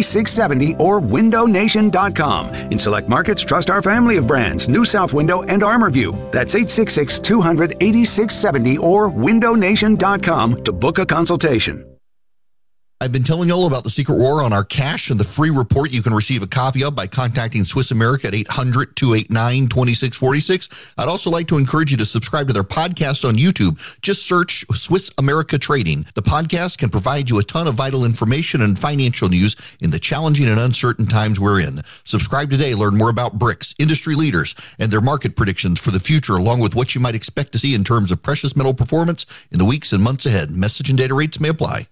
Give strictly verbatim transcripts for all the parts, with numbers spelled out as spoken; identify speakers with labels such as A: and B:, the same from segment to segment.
A: eighty-six seventy or window nation dot com. In select markets, trust our family of brands, New South Window and ArmorView. That's eight six six, two hundred, eighty-six seventy or window nation dot com to book a consultation.
B: I've been telling you all about the secret war on our cash and the free report you can receive a copy of by contacting Swiss America at eight hundred, two eight nine, two six four six. I'd also like to encourage you to subscribe to their podcast on YouTube. Just search Swiss America Trading. The podcast can provide you a ton of vital information and financial news in the challenging and uncertain times we're in. Subscribe today. Learn more about BRICS, industry leaders, and their market predictions for the future, along with what you might expect to see in terms of precious metal performance in the weeks and months ahead. Message and data rates may apply.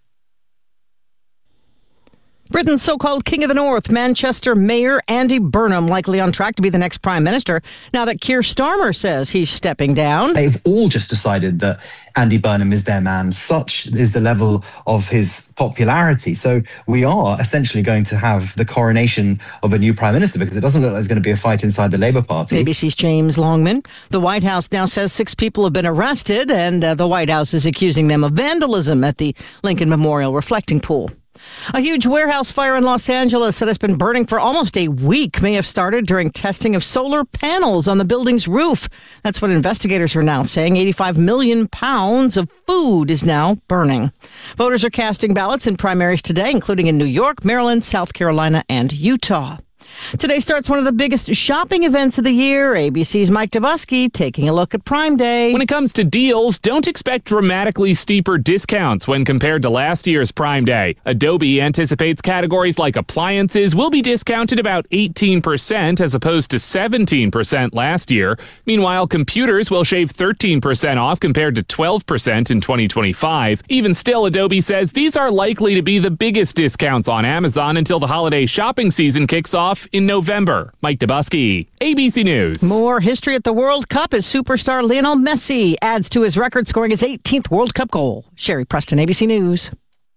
C: Britain's so-called King of the North, Manchester Mayor Andy Burnham, likely on track to be the next Prime Minister, now that Keir Starmer says he's stepping down.
D: They've all just decided that Andy Burnham is their man. Such is the level of his popularity. So we are essentially going to have the coronation of a new Prime Minister, because it doesn't look like there's going to be a fight inside the Labour Party.
C: A B C's James Longman. The White House now says six people have been arrested, and uh, the White House is accusing them of vandalism at the Lincoln Memorial Reflecting Pool. A huge warehouse fire in Los Angeles that has been burning for almost a week may have started during testing of solar panels on the building's roof. That's what investigators are now saying. eighty-five million pounds of food is now burning. Voters are casting ballots in primaries today, including in New York, Maryland, South Carolina, and Utah. Today starts one of the biggest shopping events of the year. A B C's Mike Dubusky taking a look at Prime Day.
E: When it comes to deals, don't expect dramatically steeper discounts when compared to last year's Prime Day. Adobe anticipates categories like appliances will be discounted about eighteen percent as opposed to seventeen percent last year. Meanwhile, computers will shave thirteen percent off compared to twelve percent in twenty twenty-five. Even still, Adobe says these are likely to be the biggest discounts on Amazon until the holiday shopping season kicks off in November. Mike Dubusky, A B C News.
C: More history at the World Cup as superstar Lionel Messi adds to his record, scoring his eighteenth World Cup goal. Sherry Preston, A B C News.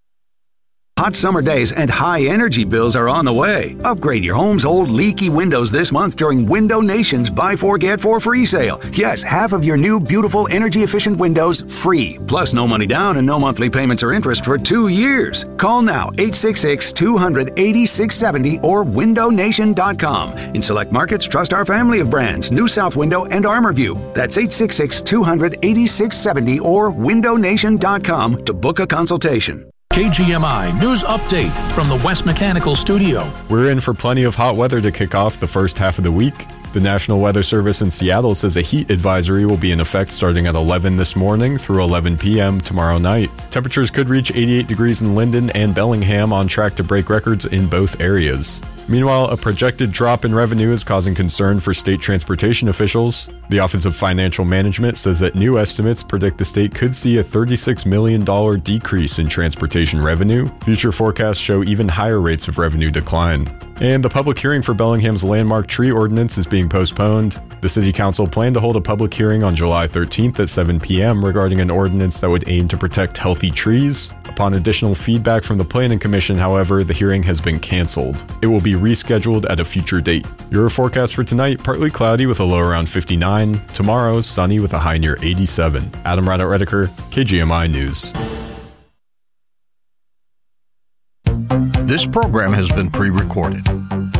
A: Hot summer days and high energy bills are on the way. Upgrade your home's old leaky windows this month during Window Nation's Buy Four Get Four free sale. Yes, half of your new beautiful energy efficient windows free. Plus no money down and no monthly payments or interest for two years. Call now eight six six, two hundred, eighty-six seventy or window nation dot com. In select markets, trust our family of brands, New South Window and ArmorView. That's eight six six, two hundred, eighty-six seventy or window nation dot com to book a consultation.
F: K G M I News Update from the West Mechanical Studio.
G: We're in for plenty of hot weather to kick off the first half of the week. The National Weather Service in Seattle says a heat advisory will be in effect starting at eleven this morning through eleven p.m. tomorrow night. Temperatures could reach eighty-eight degrees in Linden and Bellingham, on track to break records in both areas. Meanwhile, a projected drop in revenue is causing concern for state transportation officials. The Office of Financial Management says that new estimates predict the state could see a thirty-six million dollars decrease in transportation revenue. Future forecasts show even higher rates of revenue decline. And the public hearing for Bellingham's landmark tree ordinance is being postponed. The City Council planned to hold a public hearing on July thirteenth at seven p.m. regarding an ordinance that would aim to protect healthy trees. Upon additional feedback from the Planning Commission, however, the hearing has been canceled. It will be rescheduled at a future date. Your forecast for tonight, partly cloudy with a low around fifty-nine. Tomorrow, sunny with a high near eighty-seven. Adam Raddat-Redeker, K G M I News.
F: This program has been pre-recorded.